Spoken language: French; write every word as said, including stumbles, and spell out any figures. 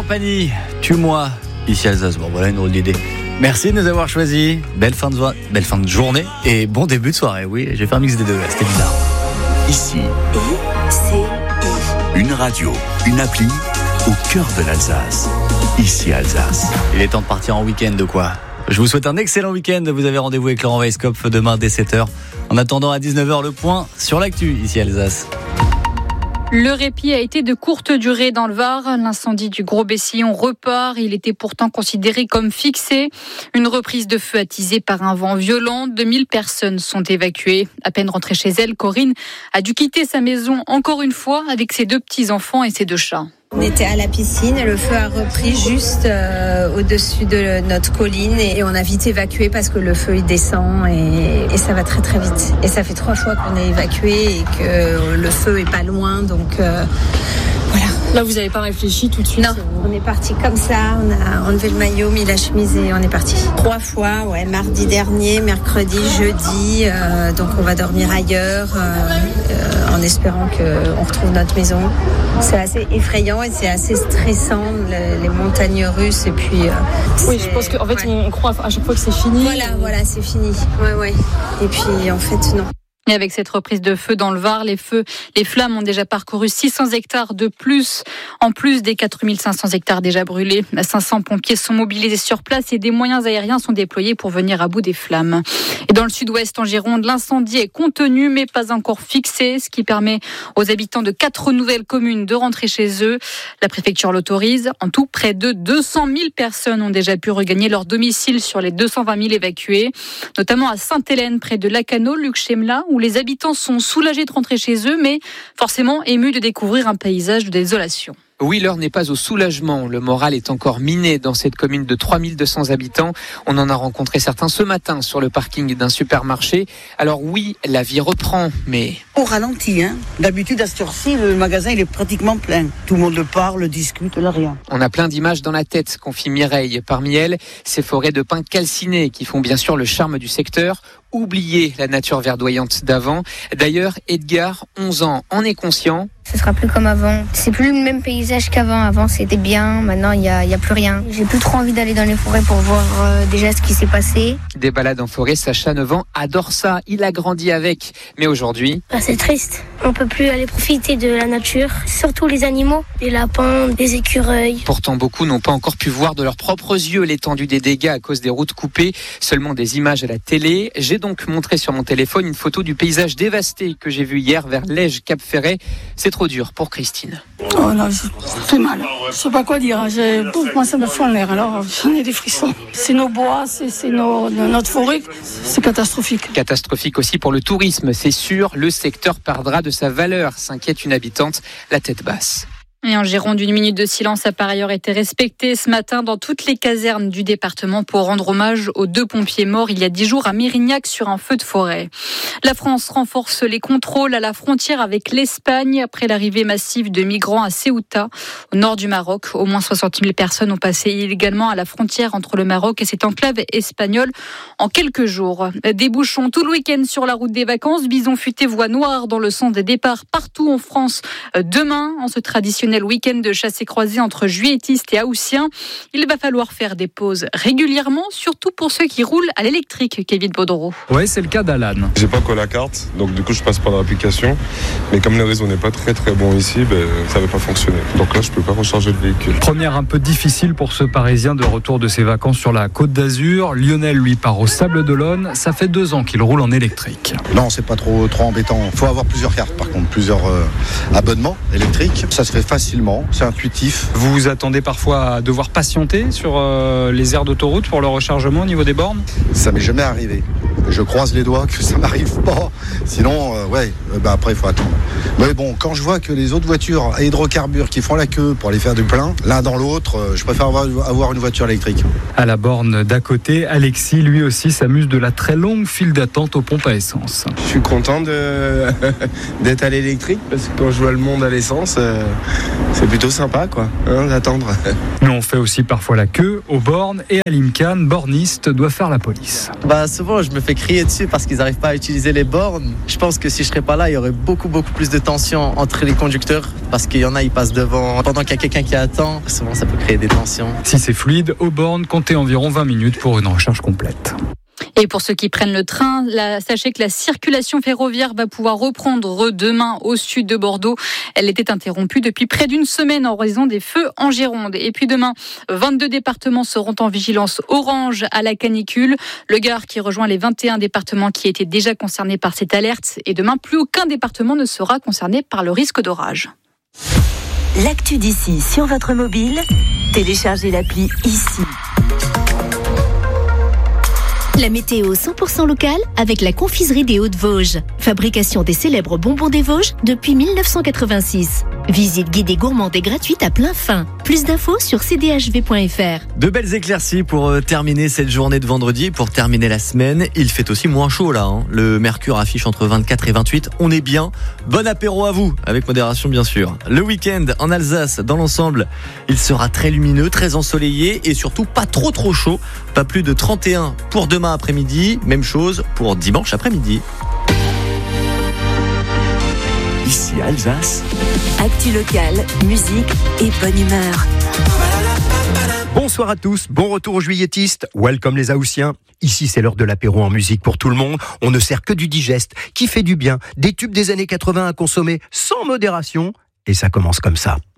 Trapani, tue-moi, ici Alsace. Bon, voilà une drôle d'idée. Merci de nous avoir choisis. Belle fin de, so- belle fin de journée et bon début de soirée. Oui, j'ai fait un mix des deux, c'était bizarre. Ici, une radio, une appli au cœur de l'Alsace. Ici Alsace. Il est temps de partir en week-end de quoi. Je vous souhaite un excellent week-end. Vous avez rendez-vous avec Laurent Weisskopf demain dès sept heures. En attendant, à dix-neuf heures, le point sur l'actu ici Alsace. Le répit a été de courte durée dans le Var. L'incendie du Gros Bessillon repart. Il était pourtant considéré comme fixé. Une reprise de feu attisée par un vent violent. deux mille personnes sont évacuées. À peine rentrée chez elle, Corinne a dû quitter sa maison encore une fois avec ses deux petits-enfants et ses deux chats. On était à la piscine et le feu a repris juste euh, au-dessus de notre colline et on a vite évacué parce que le feu il descend et, et ça va très très vite. Et ça fait trois fois qu'on est évacué et que le feu est pas loin, donc euh, voilà. Là, vous n'avez pas réfléchi tout de suite? Non, on est parti comme ça, on a enlevé le maillot, mis la chemise et on est parti. Trois fois, ouais, mardi dernier, mercredi, jeudi, euh, donc on va dormir ailleurs euh, euh, en espérant qu'on retrouve notre maison. C'est assez effrayant et c'est assez stressant, le, les montagnes russes et puis... Euh, oui, je pense qu'en fait, ouais. on croit à chaque fois que c'est fini. Voilà, et... voilà, c'est fini. Ouais, ouais. Et puis, en fait, non. Et avec cette reprise de feu dans le Var, les feux, les flammes ont déjà parcouru six cents hectares de plus, en plus des quatre mille cinq cents hectares déjà brûlés. cinq cents pompiers sont mobilisés sur place et des moyens aériens sont déployés pour venir à bout des flammes. Et dans le sud-ouest, en Gironde, l'incendie est contenu mais pas encore fixé, ce qui permet aux habitants de quatre nouvelles communes de rentrer chez eux. La préfecture l'autorise. En tout, près de deux cent mille personnes ont déjà pu regagner leur domicile sur les deux cent vingt mille évacués, notamment à Sainte-Hélène, près de Lacanau, Luc-Chemla, où les habitants sont soulagés de rentrer chez eux, mais forcément émus de découvrir un paysage de désolation. Oui, l'heure n'est pas au soulagement. Le moral est encore miné dans cette commune de trois mille deux cents habitants. On en a rencontré certains ce matin sur le parking d'un supermarché. Alors oui, la vie reprend, mais... Au ralenti, hein. D'habitude, à cette heure-ci, le magasin il est pratiquement plein. Tout le monde parle, discute, là, rien. On a plein d'images dans la tête, confie Mireille. Parmi elles, ces forêts de pins calcinés qui font bien sûr le charme du secteur. Oublier la nature verdoyante d'avant. D'ailleurs, Edgar, onze ans, en est conscient. Ce sera plus comme avant. C'est plus le même paysage qu'avant. Avant, c'était bien. Maintenant, il y a, y a plus rien. J'ai plus trop envie d'aller dans les forêts pour voir euh, déjà ce qui s'est passé. Des balades en forêt, Sacha, neuf ans, adore ça. Il a grandi avec. Mais aujourd'hui... Bah, c'est triste. On peut plus aller profiter de la nature. Surtout les animaux. Des lapins, des écureuils. Pourtant, beaucoup n'ont pas encore pu voir de leurs propres yeux l'étendue des dégâts à cause des routes coupées. Seulement des images à la télé. J'ai donc montré sur mon téléphone une photo du paysage dévasté que j'ai vu hier vers Lège-Cap-Ferret. C'est trop dur pour Christine. Oh là, c'est mal. Je sais pas quoi dire. J'ai... Moi, ça me fout en l'air. Alors, j'en ai des frissons. C'est nos bois, c'est, c'est nos, notre forêt. C'est catastrophique. Catastrophique aussi pour le tourisme. C'est sûr, le secteur perdra de sa valeur, s'inquiète une habitante, la tête basse. Et en Gironde, une minute de silence a par ailleurs été respectée ce matin dans toutes les casernes du département pour rendre hommage aux deux pompiers morts il y a dix jours à Mérignac sur un feu de forêt. La France renforce les contrôles à la frontière avec l'Espagne après l'arrivée massive de migrants à Ceuta, au nord du Maroc. Au moins soixante mille personnes ont passé illégalement à la frontière entre le Maroc et cette enclave espagnole en quelques jours. Des bouchons tout le week-end sur la route des vacances. Bison futé voie noire dans le sens des départs partout en France demain, en ce traditionnel week-end de chasse et croisée entre juilletistes et haussiens. Il va falloir faire des pauses régulièrement, surtout pour ceux qui roulent à l'électrique, Kevin Baudreau. Ouais, c'est le cas d'Alan. J'ai pas encore la carte, donc du coup je passe par l'application. Mais comme le réseau n'est pas très très bon ici, ben, ça n'avait pas fonctionné. Donc là je peux pas recharger le véhicule. Première un peu difficile pour ce Parisien de retour de ses vacances sur la Côte d'Azur. Lionel lui part au Sable d'Olonne. Ça fait deux ans qu'il roule en électrique. Non, c'est pas trop trop embêtant. Il faut avoir plusieurs cartes par contre, plusieurs euh, abonnements électriques. Ça se fait facilement, c'est intuitif. Vous vous attendez parfois à devoir patienter sur euh, les aires d'autoroute pour le rechargement au niveau des bornes ? Ça m'est jamais arrivé. Je croise les doigts que ça m'arrive pas. Sinon, euh, ouais, euh, bah après il faut attendre. Mais bon, quand je vois que les autres voitures à hydrocarbures qui font la queue pour aller faire du plein, l'un dans l'autre, euh, je préfère avoir, avoir une voiture électrique. À la borne d'à côté, Alexis, lui aussi, s'amuse de la très longue file d'attente aux pompes à essence. Je suis content de... d'être à l'électrique parce que quand je vois le monde à l'essence, euh... c'est plutôt sympa quoi, hein, d'attendre. Mais on fait aussi parfois la queue aux bornes et à l'Imcan, borniste doit faire la police. Bah souvent je me fais crier dessus parce qu'ils n'arrivent pas à utiliser les bornes. Je pense que si je serais pas là, il y aurait beaucoup beaucoup plus de tension entre les conducteurs parce qu'il y en a, ils passent devant pendant qu'il y a quelqu'un qui attend. Souvent ça peut créer des tensions. Si c'est fluide, aux bornes, comptez environ vingt minutes pour une recharge complète. Et pour ceux qui prennent le train, là, sachez que la circulation ferroviaire va pouvoir reprendre demain au sud de Bordeaux. Elle était interrompue depuis près d'une semaine en raison des feux en Gironde. Et puis demain, vingt-deux départements seront en vigilance orange à la canicule. Le Gard qui rejoint les vingt et un départements qui étaient déjà concernés par cette alerte. Et demain, plus aucun département ne sera concerné par le risque d'orage. L'actu d'ici sur votre mobile, téléchargez l'appli ici. La météo cent pour cent locale avec la confiserie des Hauts-de-Vosges. Fabrication des célèbres bonbons des Vosges depuis mille neuf cent quatre-vingt-six. Visite guidée gourmande et gratuite à plein fin. Plus d'infos sur c d h v point f r. De belles éclaircies pour terminer cette journée de vendredi, pour terminer la semaine. Il fait aussi moins chaud là. Hein. Le mercure affiche entre vingt-quatre et vingt-huit. On est bien. Bon apéro à vous, avec modération bien sûr. Le week-end en Alsace, dans l'ensemble, il sera très lumineux, très ensoleillé et surtout pas trop trop chaud. Pas plus de trente et un pour demain après-midi. Même chose pour dimanche après-midi. Ici Alsace. Actu locale, musique et bonne humeur. Bonsoir à tous, bon retour aux juilletistes, welcome les Haussiens. Ici c'est l'heure de l'apéro en musique pour tout le monde. On ne sert que du digeste, qui fait du bien, des tubes des années quatre-vingts à consommer sans modération. Et ça commence comme ça.